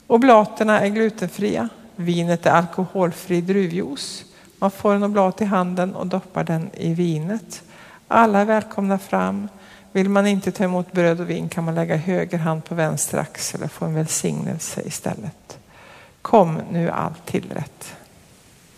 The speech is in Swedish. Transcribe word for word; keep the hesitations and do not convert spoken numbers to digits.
Oblaterna är glutenfria. Vinet är alkoholfri druvjuice. Man får en oblat i handen och doppar den i vinet. Alla är välkomna fram. Vill man inte ta emot bröd och vin kan man lägga höger hand på vänster axel och få en välsignelse istället. Kom nu allt tillrätt.